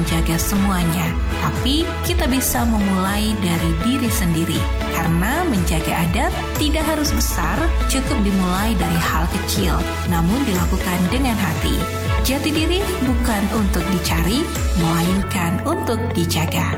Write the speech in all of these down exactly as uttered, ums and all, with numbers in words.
menjaga semuanya, tapi kita bisa memulai dari diri sendiri. Karena menjaga adat tidak harus besar, cukup dimulai dari hal kecil, namun dilakukan dengan hati. Jati diri bukan untuk dicari, melainkan untuk dijaga.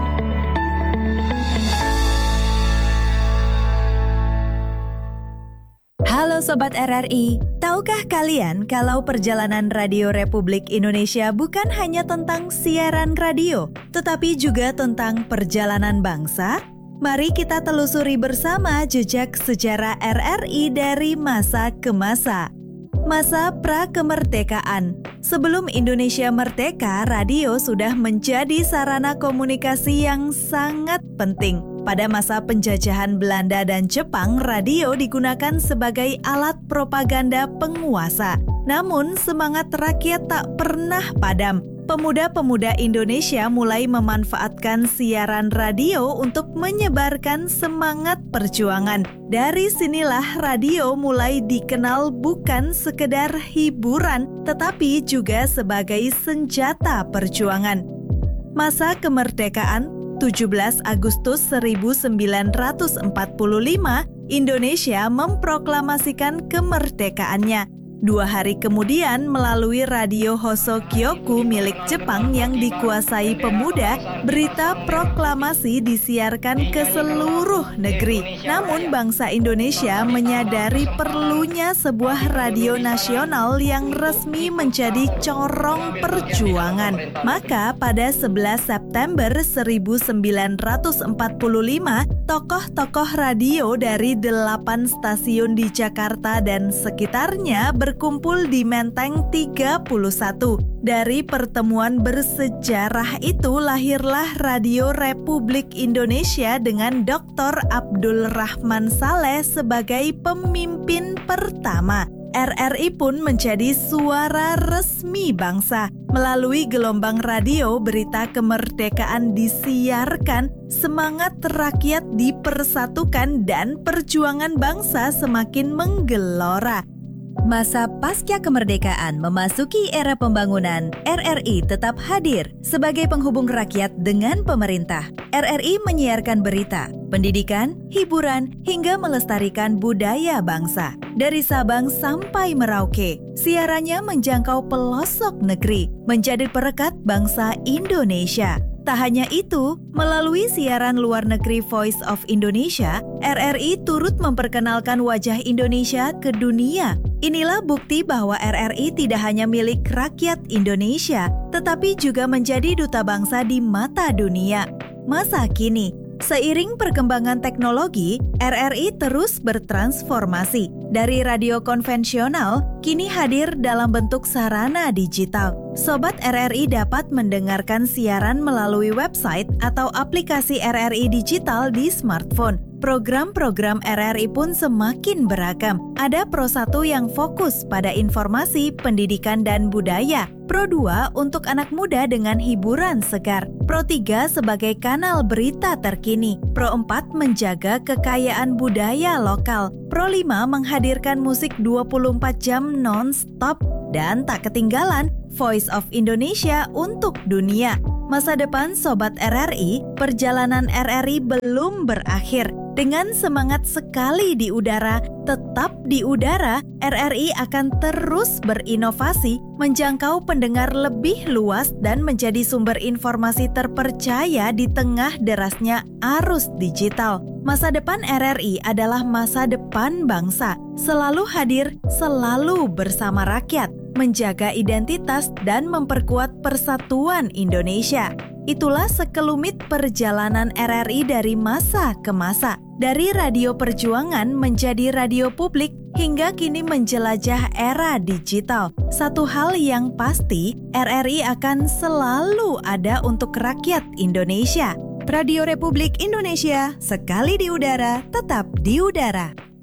Halo Sobat R R I, tahukah kalian kalau perjalanan Radio Republik Indonesia bukan hanya tentang siaran radio, tetapi juga tentang perjalanan bangsa? Mari kita telusuri bersama jejak sejarah R R I dari masa ke masa. Masa pra-kemerdekaan. Sebelum Indonesia merdeka, radio sudah menjadi sarana komunikasi yang sangat penting. Pada masa penjajahan Belanda dan Jepang, radio digunakan sebagai alat propaganda penguasa. Namun, semangat rakyat tak pernah padam. Pemuda-pemuda Indonesia mulai memanfaatkan siaran radio untuk menyebarkan semangat perjuangan. Dari sinilah radio mulai dikenal bukan sekedar hiburan, tetapi juga sebagai senjata perjuangan. Masa kemerdekaan tujuh belas Agustus seribu sembilan ratus empat puluh lima, Indonesia memproklamasikan kemerdekaannya. Dua hari kemudian, melalui radio Hosokyoku milik Jepang yang dikuasai pemuda, berita proklamasi disiarkan ke seluruh negeri. Namun bangsa Indonesia menyadari perlunya sebuah radio nasional yang resmi menjadi corong perjuangan. Maka pada sebelas September seribu sembilan ratus empat puluh lima, tokoh-tokoh radio dari delapan stasiun di Jakarta dan sekitarnya berkumpul di Menteng tiga puluh satu. Dari pertemuan bersejarah itu lahirlah Radio Republik Indonesia dengan Doktor Abdul Rahman Saleh sebagai pemimpin pertama. R R I pun menjadi suara resmi bangsa. Melalui gelombang radio, berita kemerdekaan disiarkan, semangat rakyat dipersatukan, dan perjuangan bangsa semakin menggelora. Masa pasca kemerdekaan memasuki era pembangunan, R R I tetap hadir sebagai penghubung rakyat dengan pemerintah. R R I menyiarkan berita, pendidikan, hiburan, hingga melestarikan budaya bangsa. Dari Sabang sampai Merauke, siarannya menjangkau pelosok negeri, menjadi perekat bangsa Indonesia. Tak hanya itu, melalui siaran luar negeri Voice of Indonesia, R R I turut memperkenalkan wajah Indonesia ke dunia. Inilah bukti bahwa R R I tidak hanya milik rakyat Indonesia, tetapi juga menjadi duta bangsa di mata dunia. Masa kini, seiring perkembangan teknologi, R R I terus bertransformasi. Dari radio konvensional, kini hadir dalam bentuk sarana digital. Sobat R R I dapat mendengarkan siaran melalui website atau aplikasi R R I digital di smartphone. Program-program R R I pun semakin beragam. Ada Pro satu yang fokus pada informasi, pendidikan, dan budaya. Pro dua untuk anak muda dengan hiburan segar. Pro tiga sebagai kanal berita terkini. Pro empat menjaga kekayaan budaya lokal. Pro lima menghadirkan musik dua puluh empat jam non-stop. Dan tak ketinggalan, Voice of Indonesia untuk dunia. Masa depan Sobat R R I, perjalanan R R I belum berakhir. Dengan semangat sekali di udara, tetap di udara, R R I akan terus berinovasi, menjangkau pendengar lebih luas dan menjadi sumber informasi terpercaya di tengah derasnya arus digital. Masa depan R R I adalah masa depan bangsa, selalu hadir, selalu bersama rakyat, menjaga identitas dan memperkuat persatuan Indonesia. Itulah sekelumit perjalanan R R I dari masa ke masa, dari radio perjuangan menjadi radio publik hingga kini menjelajah era digital. Satu hal yang pasti, R R I akan selalu ada untuk rakyat Indonesia. Radio Republik Indonesia, sekali di udara, tetap di udara.